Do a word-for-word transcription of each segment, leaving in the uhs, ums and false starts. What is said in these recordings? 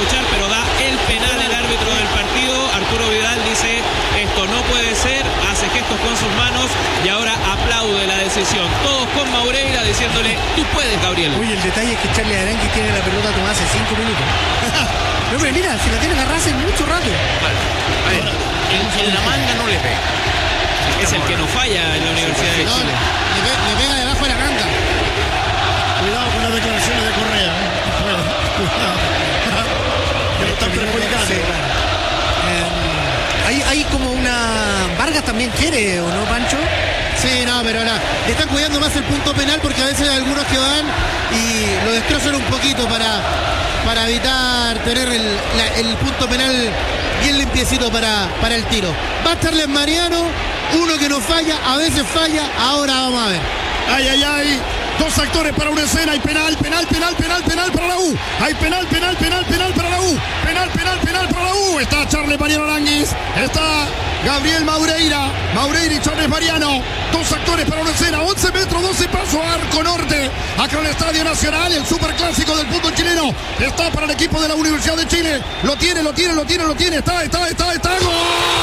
escuchar, pero da el penal el árbitro del partido. Arturo Vidal dice, esto no puede ser, hace gestos con sus manos y ahora aplaude la decisión. Todos con Maureira diciéndole, tú puedes, Gabriel. Oye, el detalle es que Charles Aránguiz tiene la pelota tomada hace cinco minutos. No, pero mira, si la tiene agarrada hace mucho rato. Vale. A ver, en, en la manga no le pega. Es el que no falla en la Universidad de No, Chile. le, pe- le pega debajo de la manga. Cuidado con las declaraciones de Correa. ¿eh? Cuidado. Que lo están perjudicando. Sí, claro. Eh, hay, hay como una... Vargas también quiere, ¿o no, Pancho? Sí, no, pero la, le están cuidando más el punto penal porque a veces hay algunos que van y lo destrozan un poquito para, para evitar tener el, la- el punto penal bien limpiecito para, para el tiro. Va a estarles Mariano, uno que no falla, a veces falla, ahora vamos a ver. Ay, ay, ay. Dos actores para una escena. Hay penal, penal, penal, penal, penal para la U. Hay penal, penal, penal, penal para la U. Penal, penal, penal para la U. Está Charles Mariano Aránguiz. Está Gabriel Maureira. Maureira y Charles Mariano. Dos actores para una escena. once metros, doce pasos. Arco Norte. Acá en el Estadio Nacional. El superclásico del fútbol chileno. Está para el equipo de la Universidad de Chile. Lo tiene, lo tiene, lo tiene, lo tiene. Está, está, está, está. ¡Gol!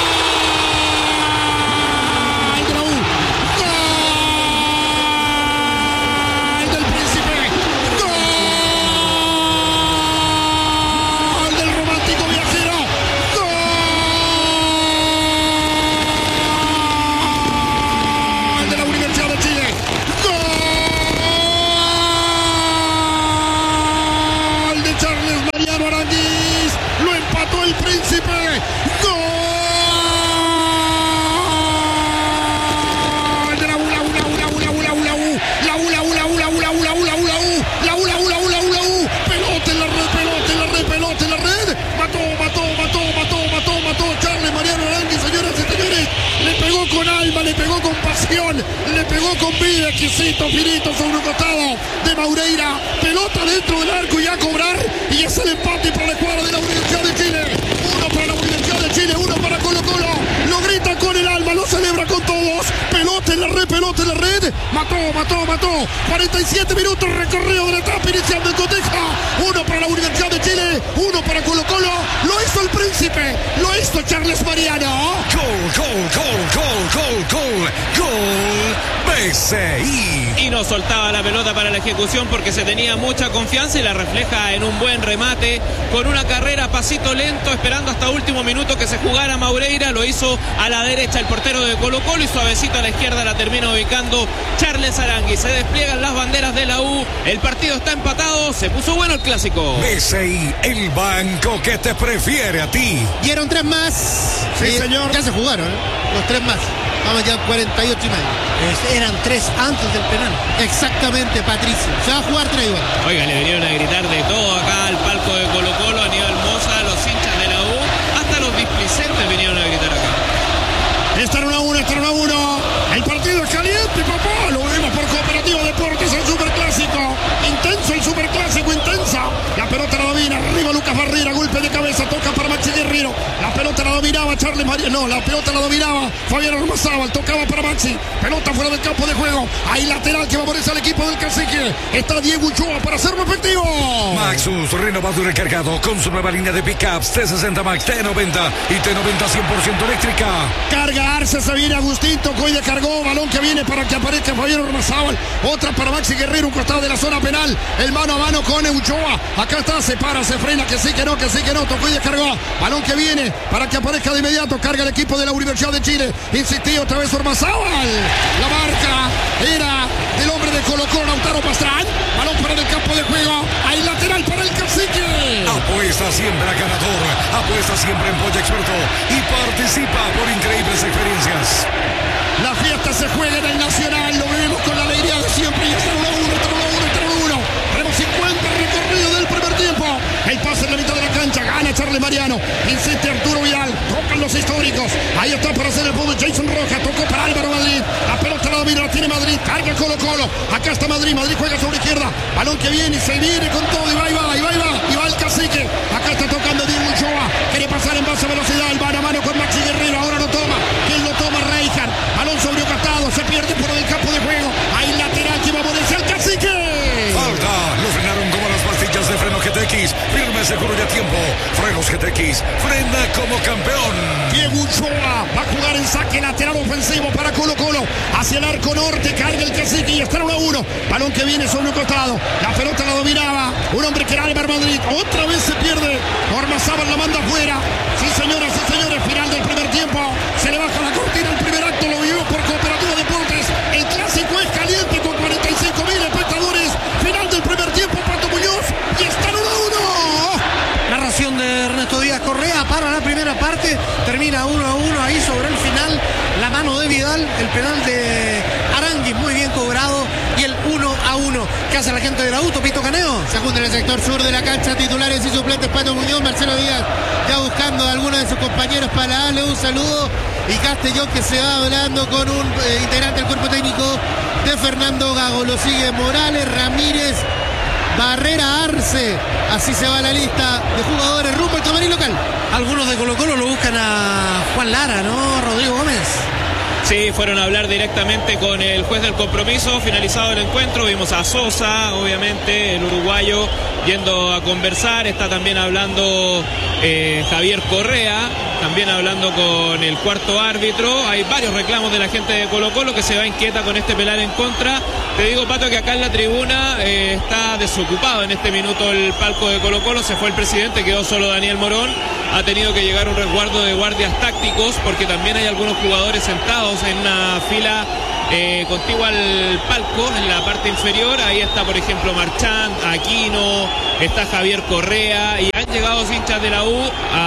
Le pegó con pasión, le pegó con vida, exquisito, finito sobre un costado de Maureira, pelota dentro del arco y a cobrar, y es el empate para la escuadra de la Universidad de Chile, uno para la Universidad de Chile, uno para Colo Colo, lo grita con el alma, lo celebra con todos, pelota en la red, pelota en la red, mató, mató, mató, cuarenta y siete minutos recorrido de la etapa inicial del Coteja, uno para la Universidad de Chile, uno para Colo Colo, lo hizo el Príncipe, lo hizo Charles Mariano. Gol, gol, gol, gol, gol, gol, gol, B C I. Y no soltaba la pelota para la ejecución porque se tenía mucha confianza y la refleja en un buen remate con una carrera a pasito lento, esperando hasta último minuto que se jugara Maureira. Lo hizo a la derecha el portero de Colo Colo y suavecito a la izquierda la termina ubicando Charles Aránguiz. Se despliegan las banderas de la U, el partido está empatado, se puso bueno el clásico. B C I, el banco que te prefiere a ti. Dieron tres más. Sí, Y señor. Ya se jugaron, ¿eh? Los tres más. Vamos ya cuarenta y ocho y medio. Es- eran tres antes del penal. Exactamente, Patricio. Se va a jugar tres igual. Oiga, le vinieron a gritar de todo acá al palco de Colo Colo, Aníbal Mosa, los hinchas de la U, hasta los displicentes vinieron a gritar acá. Están uno a uno, están uno a uno. El partido es caliente, papá. Lo vemos por Cooperativa Deportes, el superclásico. Intenso el superclásico, intensa. La pelota la domina. Arriba Lucas Barrera, golpe de cabeza, toca para Maxi Guerrero. La pelota la dominaba Charles Mariano. No, la pelota la dominaba Fabián Ormazábal. Tocaba para Maxi. Pelota fuera del campo de juego. Hay lateral que favorece al equipo del Cacique. Está Diego Uchoa para hacerlo efectivo. Maxus, renovado y recargado con su nueva línea de pickups T sesenta Max, T noventa y T noventa cien por ciento eléctrica. Carga Arce, se viene Agustín, tocó y descargó, balón que viene para que aparezca Fabián Ormazábal, otra para Maxi Guerrero, un costado de la zona penal, el mano a mano con Uchoa, acá está, se para, se frena, que sí, que no, que sí, que no, tocó y descargó, balón que viene para que aparezca de inmediato, carga el equipo de la Universidad de Chile, insistía otra vez Ormazábal, la marca era del hombre de Colo Colo, Lautaro Pastrán, balón para el campo de juego, hay lateral para el Cacique. Apuesta siempre a ganador, apuesta siempre en Polla Experto y participa por increíbles experiencias. La fiesta se juega en el Nacional, lo vemos con la alegría de siempre. Y está uno a uno, está uno a uno, está uno a uno. Tenemos cincuenta recorridos del primer tiempo. El pase en la mitad de la cancha, gana Charles Mariano. Insiste Arturo Vidal, tocan los históricos. Ahí está para hacer el punto Jason Rojas, tocó para Álvaro Madrid. La pelota la domina, la tiene Madrid, carga Colo Colo. Acá está Madrid, Madrid juega sobre izquierda. Balón que viene y se viene con todo. Y va, y va, y va, y va. Y va el Cacique. Acá está tocando Diego Uchoa. Quiere pasar en base a velocidad. El mano a mano con Maxi Guerrero. Ahora no toma. ¿Quién lo toma? Reijan. Balón sobre Ocastado, se pierde por el campo de juego. Hay lateral que va a ponerse al Cacique. Falta, lo frenaron como las pastillas de freno G T X. X, firme, seguro y a tiempo. Frenos G T X, frena como campeón. Diego Ochoa va a jugar en saque lateral ofensivo para Colo Colo. Hacia el arco norte, carga el cacique y está uno a uno. Balón que viene sobre un costado. La pelota la dominaba un hombre que era Álvaro Madrid. Otra vez se pierde. Ormazábal la manda afuera. Sí, señoras y señores, final del primer tiempo. Se le baja la cortina el primer acto. Lo vivimos por Cooperativa Deportes. El clásico es caliente con cuarenta y cinco mil espectadores. Final del primer tiempo, Pato Muñoz. Y están uno a uno. Narración de Ernesto Díaz Correa para la primera parte. Termina uno a uno ahí sobre el final. La mano de Vidal, el penal de Aranguis muy bien cobrado. Y el uno a uno. ¿Qué hace la gente de la U, Topito Caneo? Se junta en el sector sur de la cancha, titulares y suplentes. Pato Muñoz, Marcelo Díaz ya buscando a alguno de sus compañeros para darle un saludo. Y Castellón que se va hablando con un eh, integrante del cuerpo técnico de Fernando Gago. Lo sigue Morales, Ramírez, Barrera, Arce. Así se va la lista de jugadores rumbo al camarín local. Algunos de Colo Colo lo buscan a Juan Lara, ¿no? Rodrigo Gómez. Sí, fueron a hablar directamente con el juez del compromiso. Finalizado el encuentro, vimos a Sosa, obviamente, el uruguayo, yendo a conversar. Está también hablando eh, Javier Correa, también hablando con el cuarto árbitro. Hay varios reclamos de la gente de Colo Colo que se va inquieta con este penal en contra. Te digo, Pato, que acá en la tribuna eh, está desocupado en este minuto el palco de Colo Colo. Se fue el presidente, quedó solo Daniel Morón. Ha tenido que llegar un resguardo de guardias tácticos porque también hay algunos jugadores sentados en una fila eh, contigua al palco, en la parte inferior. Ahí está, por ejemplo, Marchand, Aquino, está Javier Correa, y han llegado hinchas de la U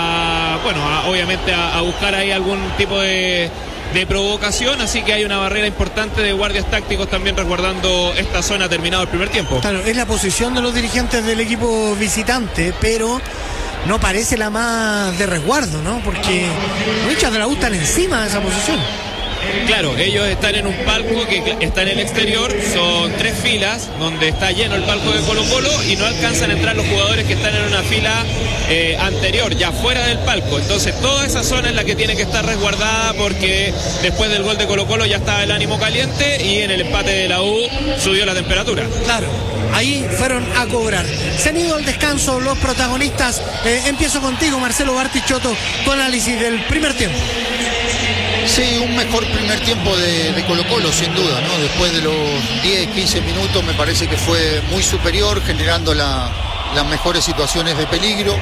a, bueno, a, obviamente a, a buscar ahí algún tipo de, de provocación, así que hay una barrera importante de guardias tácticos también resguardando esta zona terminado el primer tiempo. Claro, es la posición de los dirigentes del equipo visitante, pero no parece la más de resguardo, ¿no? Porque los hinchas de la U están encima de esa posición. Claro, ellos están en un palco que está en el exterior, son tres filas donde está lleno el palco de Colo Colo y no alcanzan a entrar los jugadores que están en una fila eh, anterior, ya fuera del palco. Entonces toda esa zona es la que tiene que estar resguardada porque después del gol de Colo Colo ya estaba el ánimo caliente y en el empate de la U subió la temperatura. Claro, ahí fueron a cobrar. Se han ido al descanso los protagonistas. Eh, empiezo contigo, Marcelo Bartichotto, tu análisis del primer tiempo. Sí, un mejor primer tiempo de, de Colo Colo, sin duda, ¿no? Después de los diez, quince minutos me parece que fue muy superior, generando la, las mejores situaciones de peligro,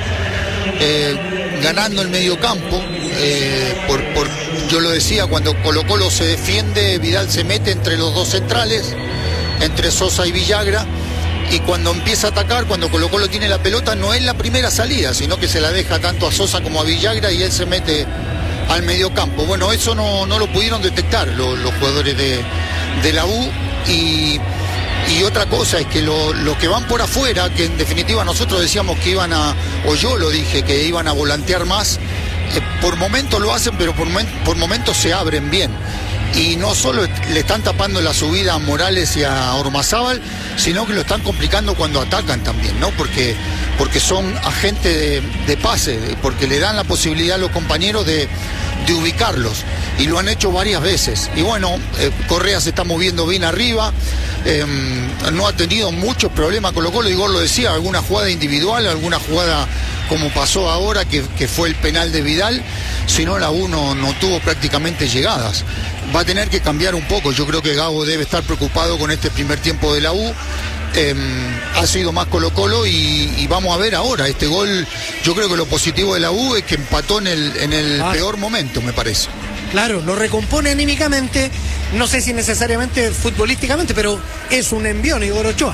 eh, ganando el medio campo. Eh, por, por, yo lo decía, cuando Colo Colo se defiende, Vidal se mete entre los dos centrales, entre Sosa y Villagra, y cuando empieza a atacar, cuando Colo Colo tiene la pelota, no es la primera salida, sino que se la deja tanto a Sosa como a Villagra y él se mete al mediocampo. Bueno, eso no, no lo pudieron detectar los, los jugadores de, de la U y, y otra cosa es que los lo que van por afuera, que en definitiva nosotros decíamos que iban a, o yo lo dije, que iban a volantear más, eh, por momentos lo hacen, pero por, por momentos se abren bien. Y no solo le están tapando la subida a Morales y a Ormazábal, sino que lo están complicando cuando atacan también, ¿no? Porque, porque son agentes de, de pase, porque le dan la posibilidad a los compañeros de, de ubicarlos. Y lo han hecho varias veces. Y bueno, eh, Correa se está moviendo bien arriba, eh, no ha tenido muchos problemas con Colo Colo, Igor lo decía, alguna jugada individual, alguna jugada como pasó ahora, que, que fue el penal de Vidal, si no la U no, no tuvo prácticamente llegadas. Va a tener que cambiar un poco, yo creo que Gago debe estar preocupado con este primer tiempo de la U. Eh, ha sido más Colo Colo y, y vamos a ver ahora este gol. Yo creo que lo positivo de la U es que empató en el, en el ah. peor momento, me parece. Claro, lo recompone anímicamente, no sé si necesariamente futbolísticamente, pero es un envión, Igor Ochoa.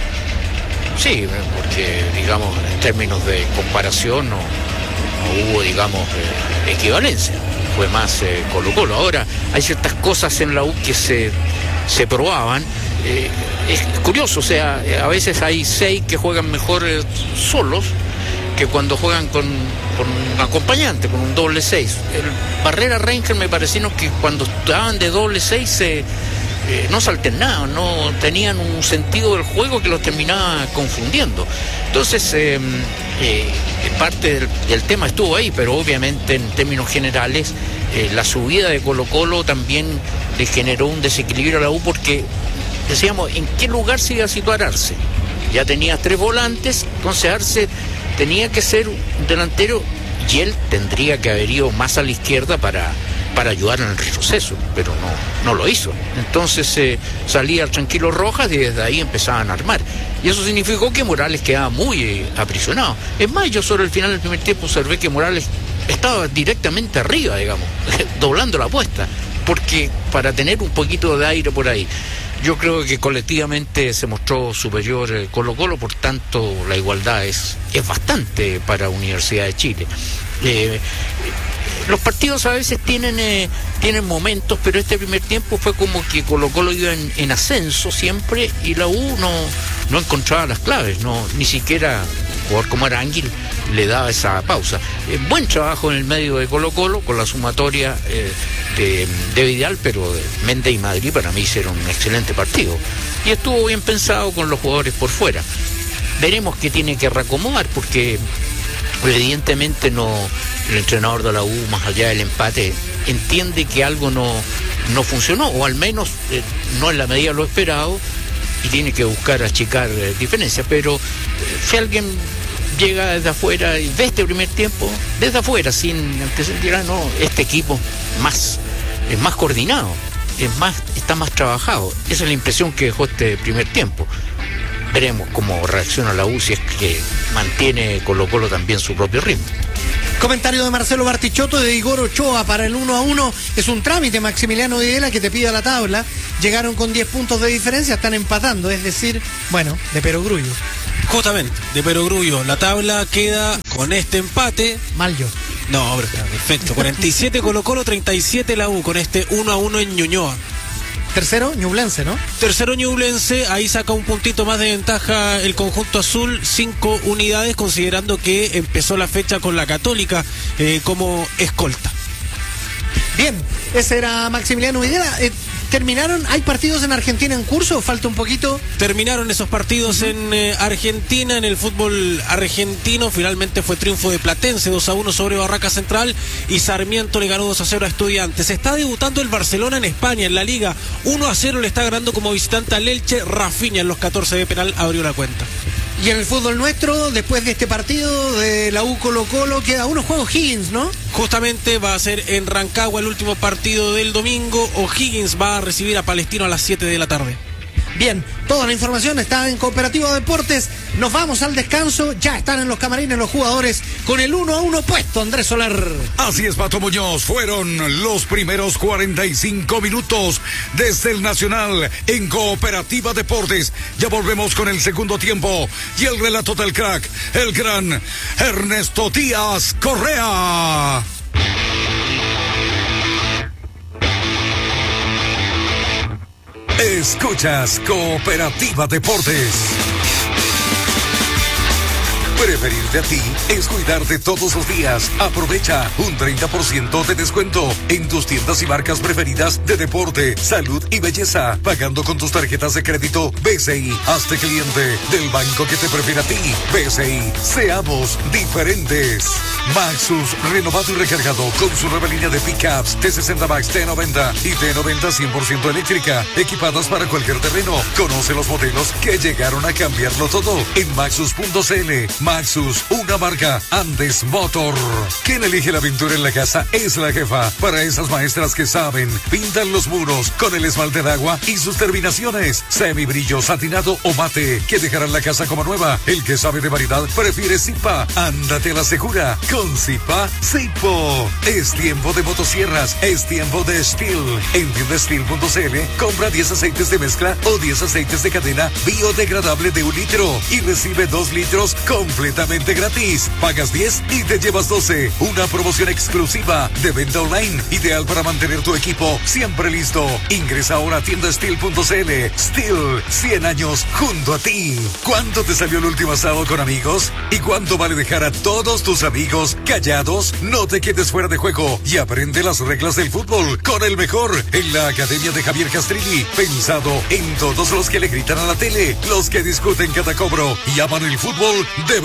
Sí, porque digamos en términos de comparación no, no hubo, digamos, eh, equivalencia. Fue más eh, Colo Colo. Ahora hay ciertas cosas en la U que se, se probaban. Eh, es curioso, o sea, a veces hay seis que juegan mejor eh, solos que cuando juegan con, con un acompañante, con un doble seis. El Barrera Rangel me pareció que cuando estaban de doble seis se, eh, no se alternaban, no tenían un sentido del juego que los terminaba confundiendo. Entonces, eh, eh, parte del, del tema estuvo ahí, pero obviamente en términos generales eh, la subida de Colo Colo también le generó un desequilibrio a la U porque decíamos, ¿en qué lugar se iba a situar Arce? Ya tenía tres volantes, entonces Arce tenía que ser un delantero y él tendría que haber ido más a la izquierda para, para ayudar en el retroceso, pero no, no lo hizo. Entonces eh, salía Tranquilo Rojas y desde ahí empezaban a armar. Y eso significó que Morales quedaba muy eh, aprisionado. Es más, yo sobre el final del primer tiempo observé que Morales estaba directamente arriba, digamos, doblando la apuesta, porque para tener un poquito de aire por ahí. Yo creo que colectivamente se mostró superior eh, Colo Colo, por tanto la igualdad es, es bastante para Universidad de Chile. Eh, los partidos a veces tienen eh, tienen momentos, pero este primer tiempo fue como que Colo Colo iba en, en ascenso siempre y la U no, no encontraba las claves, no, ni siquiera un jugador como Aránguiz le daba esa pausa. Eh, buen trabajo en el medio de Colo Colo con la sumatoria eh, de, de Vidal, pero Méndez y Madrid para mí hicieron un excelente partido y estuvo bien pensado con los jugadores por fuera. Veremos qué tiene que reacomodar, porque evidentemente no, el entrenador de la U, más allá del empate, entiende que algo no, no funcionó, o al menos eh, no en la medida de lo esperado, y tiene que buscar achicar eh, diferencias. Pero eh, si alguien llega desde afuera y ve este primer tiempo, desde afuera, sin antecedentes, dirá, no, este equipo más, es más coordinado, es más, está más trabajado. Esa es la impresión que dejó este primer tiempo. Veremos cómo reacciona la U, si es que mantiene Colo Colo también su propio ritmo. Comentario de Marcelo Bartichotto, de Igor Ochoa para el uno a uno. Es un trámite, Maximiliano Videla, que te pida la tabla. Llegaron con diez puntos de diferencia, están empatando, es decir, bueno, de perogrullo. Justamente, de perogrullo. La tabla queda con este empate. Mal yo. No, hombre, está perfecto. cuarenta y siete Colo Colo, treinta y siete la U, con este uno a uno en Ñuñoa. Tercero, Ñublense, ¿no? Tercero, Ñublense, ahí saca un puntito más de ventaja el conjunto azul, cinco unidades, considerando que empezó la fecha con la Católica eh, como escolta. Bien, ese era Maximiliano Videla. Eh, ¿Terminaron? ¿Hay partidos en Argentina en curso? ¿Falta un poquito? Terminaron esos partidos uh-huh. en eh, Argentina, en el fútbol argentino. Finalmente fue triunfo de Platense, dos a uno sobre Barraca Central, y Sarmiento le ganó dos a cero a Estudiantes. Está debutando el Barcelona en España, en la Liga. uno a cero le está ganando como visitante al Elche. Rafinha en los catorce de penal abrió la cuenta. Y en el fútbol nuestro, después de este partido de la U Colo Colo, queda unos juegos Higgins, ¿no? Justamente va a ser en Rancagua el último partido del domingo. O'Higgins va a recibir a Palestino a las siete de la tarde. Bien, toda la información está en Cooperativo Deportes. Nos vamos al descanso. Ya están en los camarines los jugadores con el uno a uno puesto, Andrés Solar. Así es, Pato Muñoz. Fueron los primeros cuarenta y cinco minutos desde el Nacional en Cooperativa Deportes. Ya volvemos con el segundo tiempo y el relato del crack, el gran Ernesto Díaz Correa. Escuchas Cooperativa Deportes. Preferirte a ti es cuidarte todos los días. Aprovecha un treinta por ciento de descuento en tus tiendas y marcas preferidas de deporte, salud y belleza. Pagando con tus tarjetas de crédito B C I. Hazte cliente del banco que te prefiere a ti. B C I. Seamos diferentes. Maxus, renovado y recargado con su nueva línea de pickups T sesenta Max, T noventa y T noventa cien por ciento eléctrica, equipadas para cualquier terreno. Conoce los modelos que llegaron a cambiarlo todo en maxus punto c l. Maxus, una marca Andes Motor. Quien elige la pintura en la casa es la jefa. Para esas maestras que saben, pintan los muros con el esmalte de agua y sus terminaciones semibrillo, satinado o mate, que dejarán la casa como nueva. El que sabe de variedad prefiere Zipa. Ándate a la segura con Zipa Zipo. Es tiempo de motosierras, es tiempo de Steel. En tienda steel punto c l compra diez aceites de mezcla o diez aceites de cadena biodegradable de un litro y recibe dos litros completamente gratis. Pagas diez y te llevas doce. Una promoción exclusiva de venta online, ideal para mantener tu equipo siempre listo. Ingresa ahora a tienda steel punto c l. Steel, cien años junto a ti. ¿Cuánto te salió el último asado con amigos? ¿Y cuánto vale dejar a todos tus amigos callados? No te quedes fuera de juego y aprende las reglas del fútbol con el mejor en la Academia de Javier Castrilli. Pensado en todos los que le gritan a la tele, los que discuten cada cobro y aman el fútbol de verdad.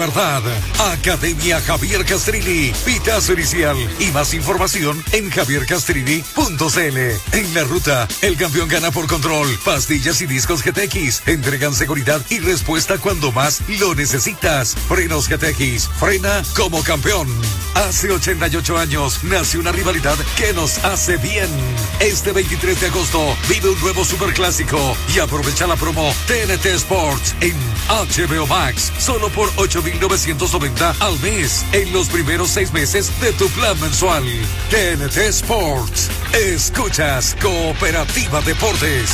verdad. Academia Javier Castrilli, pitazo inicial y más información en javier castrilli punto c l. En la ruta, el campeón gana por control. Pastillas y discos G T X entregan seguridad y respuesta cuando más lo necesitas. Frenos G T X, frena como campeón. Hace ochenta y ocho años nació una rivalidad que nos hace bien. Este veintitrés de agosto vive un nuevo superclásico y aprovecha la promo T N T Sports en H B O Max, solo por ocho mil novecientos noventa al mes, en los primeros seis meses de tu plan mensual. T N T Sports. Escuchas Cooperativa Deportes.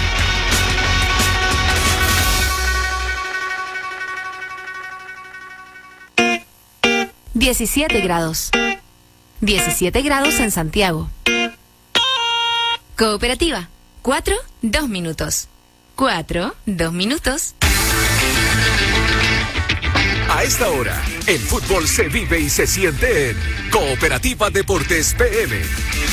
diecisiete grados. diecisiete grados en Santiago. Cooperativa. cuatro, dos minutos. cuatro, dos minutos. A esta hora, el fútbol se vive y se siente en Cooperativa Deportes P M.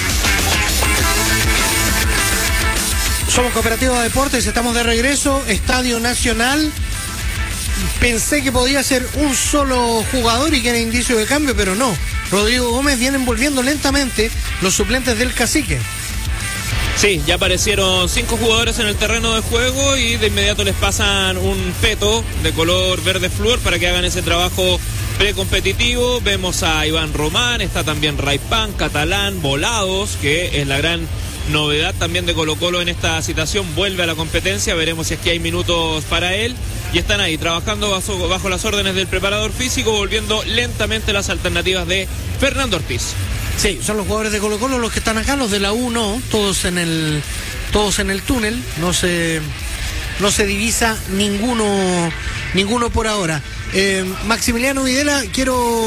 Somos Cooperativa Deportes, estamos de regreso, Estadio Nacional. Pensé que podía ser un solo jugador y que era indicio de cambio, pero no. Rodrigo Gómez viene envolviendo lentamente los suplentes del Cacique. Sí, ya aparecieron cinco jugadores en el terreno de juego y de inmediato les pasan un peto de color verde flúor para que hagan ese trabajo precompetitivo. Vemos a Iván Román, está también Raipán, Catalán, Volados, que es la gran novedad también de Colo-Colo en esta situación. Vuelve a la competencia, veremos si es que hay minutos para él. Y están ahí trabajando bajo, bajo las órdenes del preparador físico, volviendo lentamente las alternativas de Fernando Ortiz. Sí, son los jugadores de Colo-Colo los que están acá, los de la U no, todos en el, todos en el túnel, no se, no se divisa ninguno, ninguno por ahora. Eh, Maximiliano Videla, quiero